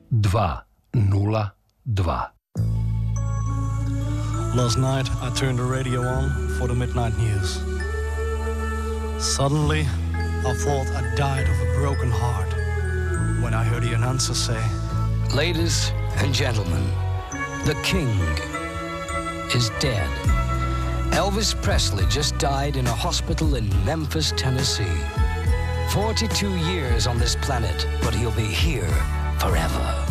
202. Last night I turned the radio on for the midnight news. Suddenly I thought I died of a broken heart when I heard the announcer say, "Ladies and gentlemen, the king is dead." Elvis Presley just died in a hospital in Memphis, Tennessee. 42 years on this planet, but he'll be here forever.